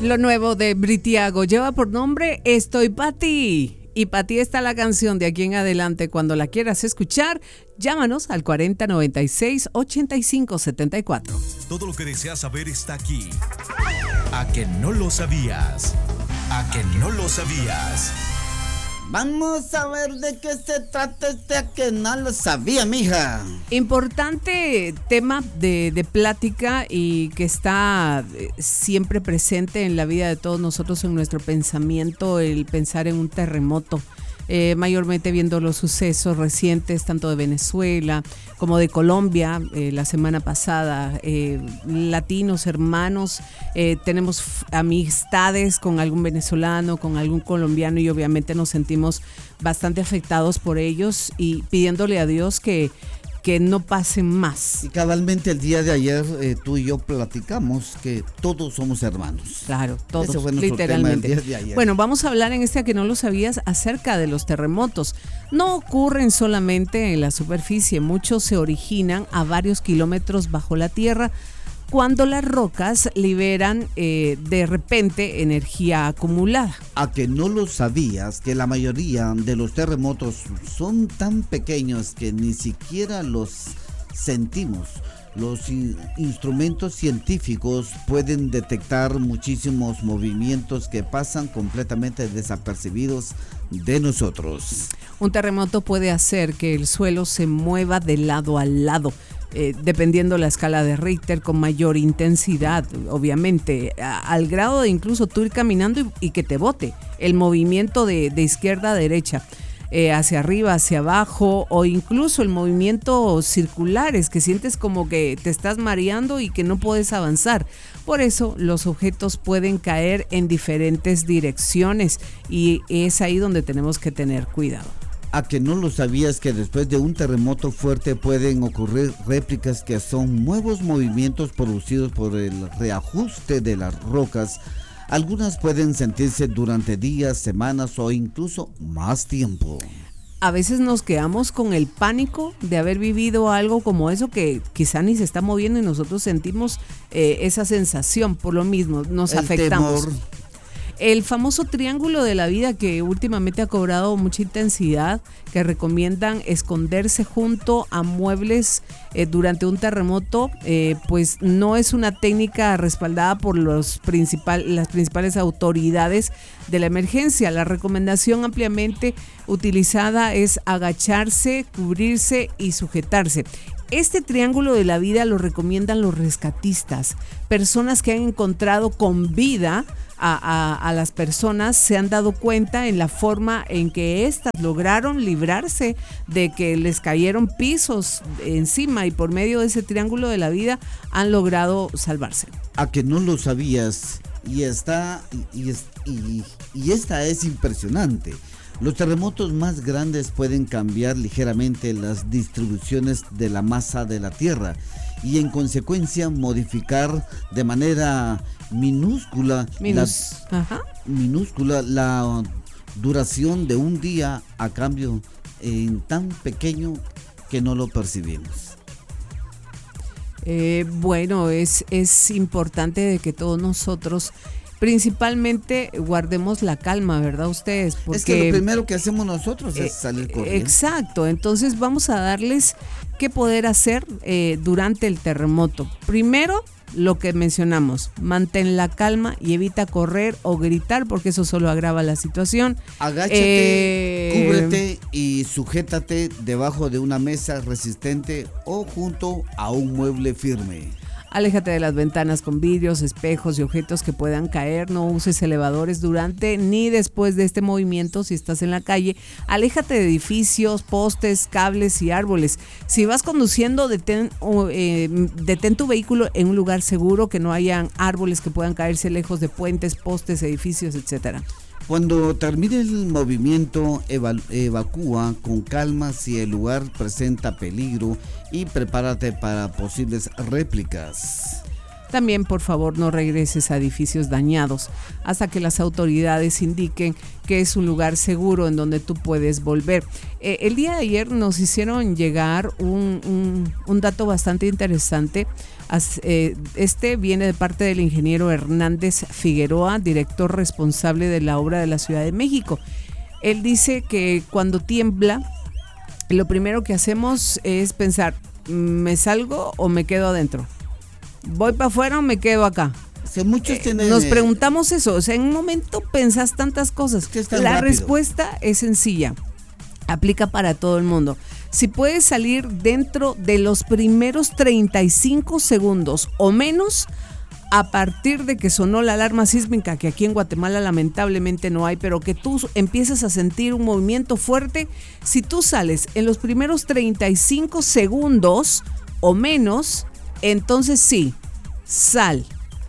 Lo nuevo de Britiago lleva por nombre Estoy pa' ti. Y para ti está la canción de aquí en adelante. Cuando la quieras escuchar, llámanos al 4096-8574. Todo lo que deseas saber está aquí. ¿A que no lo sabías? ¿A que no lo sabías? Vamos a ver de qué se trata que no lo sabía, mija. Importante tema de plática y que está siempre presente en la vida de todos nosotros, en nuestro pensamiento, el pensar en un terremoto. Mayormente viendo los sucesos recientes tanto de Venezuela como de Colombia la semana pasada, latinos, hermanos, tenemos amistades con algún venezolano, con algún colombiano y obviamente nos sentimos bastante afectados por ellos y pidiéndole a Dios que no pasen más. Y cabalmente el día de ayer tú y yo platicamos que todos somos hermanos. Claro, todos, ese fue literalmente. Tema el día de ayer. Bueno, vamos a hablar en A que no lo sabías acerca de los terremotos. No ocurren solamente en la superficie, muchos se originan a varios kilómetros bajo la tierra cuando las rocas liberan de repente energía acumulada. A que no lo sabías que la mayoría de los terremotos son tan pequeños que ni siquiera los sentimos. Los instrumentos científicos pueden detectar muchísimos movimientos que pasan completamente desapercibidos de nosotros. Un terremoto puede hacer que el suelo se mueva de lado a lado. Dependiendo la escala de Richter, con mayor intensidad, obviamente, al grado de incluso tú ir caminando y que te bote el movimiento de izquierda a derecha, hacia arriba, hacia abajo, o incluso el movimiento circulares, que sientes como que te estás mareando y que no puedes avanzar. Por eso los objetos pueden caer en diferentes direcciones y es ahí donde tenemos que tener cuidado. A que no lo sabías que después de un terremoto fuerte pueden ocurrir réplicas que son nuevos movimientos producidos por el reajuste de las rocas. Algunas pueden sentirse durante días, semanas o incluso más tiempo. A veces nos quedamos con el pánico de haber vivido algo como eso que quizá ni se está moviendo y nosotros sentimos esa sensación. Por lo mismo nos afectamos. Temor. El famoso triángulo de la vida que últimamente ha cobrado mucha intensidad, que recomiendan esconderse junto a muebles durante un terremoto, pues no es una técnica respaldada por las principales autoridades de la emergencia. La recomendación ampliamente utilizada es agacharse, cubrirse y sujetarse. Este triángulo de la vida lo recomiendan los rescatistas, personas que han encontrado con vida a las personas, se han dado cuenta en la forma en que éstas lograron librarse de que les cayeron pisos encima y por medio de ese triángulo de la vida han logrado salvarse. A que no lo sabías y esta es impresionante. Los terremotos más grandes pueden cambiar ligeramente las distribuciones de la masa de la Tierra y en consecuencia modificar de manera minúscula la duración de un día a cambio en tan pequeño que no lo percibimos. Bueno, es importante de que todos nosotros principalmente guardemos la calma, ¿verdad ustedes? Porque es que lo primero que hacemos nosotros es salir corriendo. Exacto, entonces vamos a darles qué poder hacer durante el terremoto. Primero, lo que mencionamos, mantén la calma y evita correr o gritar porque eso solo agrava la situación. Agáchate, cúbrete y sujétate debajo de una mesa resistente o junto a un mueble firme. Aléjate de las ventanas con vidrios, espejos y objetos que puedan caer. No uses elevadores durante ni después de este movimiento si estás en la calle. Aléjate de edificios, postes, cables y árboles. Si vas conduciendo, detén tu vehículo en un lugar seguro, que no hayan árboles que puedan caerse lejos de puentes, postes, edificios, etcétera. Cuando termine el movimiento, evacúa con calma si el lugar presenta peligro y prepárate para posibles réplicas. También, por favor, no regreses a edificios dañados hasta que las autoridades indiquen que es un lugar seguro en donde tú puedes volver. El día de ayer nos hicieron llegar un dato bastante interesante. Este viene de parte del ingeniero Hernández Figueroa, director responsable de la obra de la Ciudad de México. Él dice que cuando tiembla, lo primero que hacemos es pensar, ¿me salgo o me quedo adentro? ¿Voy para afuera o me quedo acá? Muchos nos preguntamos eso, o sea, en un momento pensás tantas cosas. La respuesta es sencilla, aplica para todo el mundo. Si puedes salir dentro de los primeros 35 segundos o menos, a partir de que sonó la alarma sísmica, que aquí en Guatemala lamentablemente no hay, pero que tú empiezas a sentir un movimiento fuerte, si tú sales en los primeros 35 segundos o menos, entonces sí, sal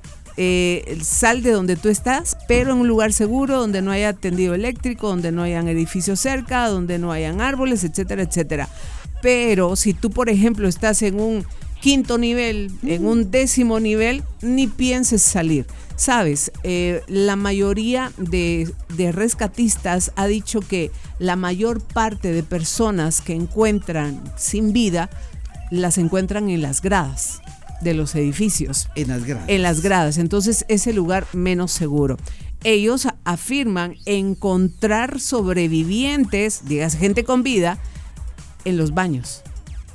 de donde tú estás, pero en un lugar seguro, donde no haya tendido eléctrico, donde no hayan edificios cerca, donde no hayan árboles, etcétera, etcétera. Pero si tú, por ejemplo, estás en un 5º nivel, en un 10º nivel, ni pienses salir. Sabes, la mayoría de rescatistas ha dicho que la mayor parte de personas que encuentran sin vida, las encuentran en las gradas de los edificios. En las gradas. En las gradas, entonces es el lugar menos seguro. Ellos afirman encontrar sobrevivientes, dígase gente con vida, en los baños.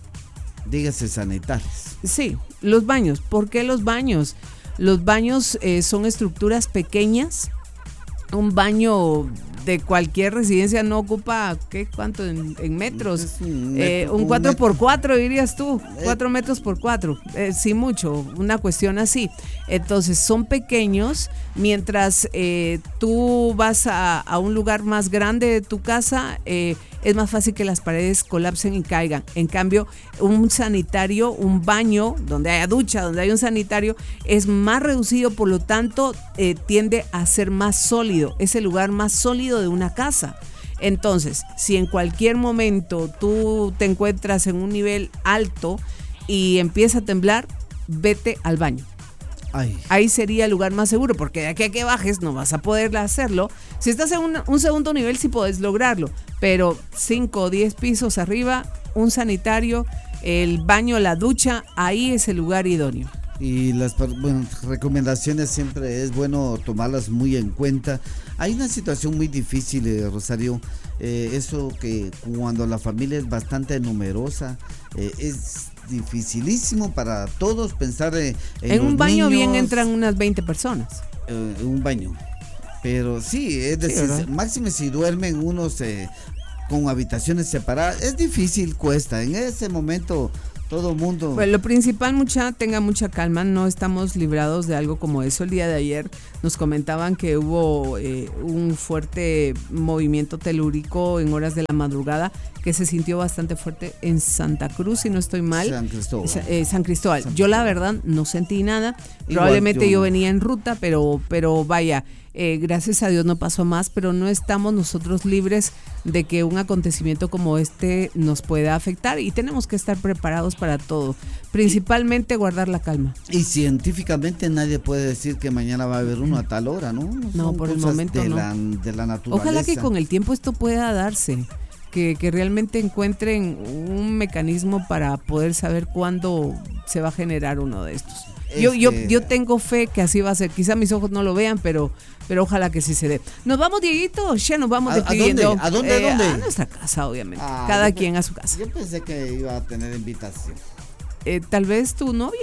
Dígase sanitarios. Sí, los baños. ¿Por qué los baños? Los baños son estructuras pequeñas. Un baño de cualquier residencia no ocupa, ¿cuánto en metros? Un 4x4 dirías tú, 4 metros por 4, sí mucho, una cuestión así. Entonces son pequeños, mientras tú vas a un lugar más grande de tu casa, es más fácil que las paredes colapsen y caigan. En cambio, un sanitario, un baño donde haya ducha, donde hay un sanitario, es más reducido, por lo tanto tiende a ser más sólido, es el lugar más sólido de una casa. Entonces, si en cualquier momento tú te encuentras en un nivel alto y empieza a temblar, vete al baño. Ahí sería el lugar más seguro, porque de aquí a que bajes no vas a poder hacerlo. Si estás en un segundo nivel sí podés lograrlo, pero 5 o 10 pisos arriba, un sanitario, el baño, la ducha, ahí es el lugar idóneo. Y las recomendaciones siempre es bueno tomarlas muy en cuenta. Hay una situación muy difícil, Rosario, eso que cuando la familia es bastante numerosa, es dificilísimo para todos pensar en un baño niños. Bien entran unas 20 personas. Un baño, pero sí, es decir, sí, máximo si duermen unos con habitaciones separadas, es difícil, cuesta, en ese momento todo el mundo. Pues lo principal, tenga mucha calma, no estamos librados de algo como eso. El día de ayer nos comentaban que hubo un fuerte movimiento telúrico en horas de la madrugada que se sintió bastante fuerte en Santa Cruz, si no estoy mal. San Cristóbal. Yo la verdad no sentí nada. Probablemente yo venía en ruta, pero vaya, gracias a Dios no pasó más, pero no estamos nosotros libres de que un acontecimiento como este nos pueda afectar y tenemos que estar preparados para todo, principalmente guardar la calma. Y científicamente nadie puede decir que mañana va a haber uno a tal hora, ¿no? No, por el momento de no. De la naturaleza. Ojalá que con el tiempo esto pueda darse, que realmente encuentren un mecanismo para poder saber cuándo se va a generar uno de estos. Yo tengo fe que así va a ser. Quizá mis ojos no lo vean, pero ojalá que sí se dé. Nos vamos, Dieguito, ya nos vamos despidiendo. ¿A dónde? A nuestra casa, obviamente. Cada quien a su casa. Yo pensé que iba a tener invitación. Tal vez tu novia.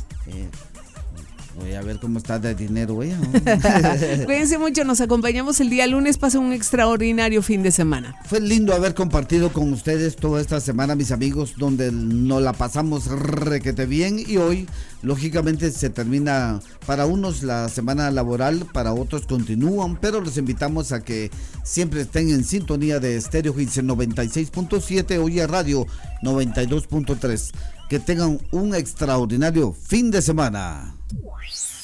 Voy a ver cómo está de dinero ella. Cuídense mucho, nos acompañamos el día lunes. Pasen un extraordinario fin de semana. Fue lindo haber compartido con ustedes toda esta semana, mis amigos, donde nos la pasamos requete bien, y hoy lógicamente se termina para unos la semana laboral, para otros continúan, pero los invitamos a que siempre estén en sintonía de Estéreo Hits 96.7, Oye Radio 92.3. Que tengan un extraordinario fin de semana.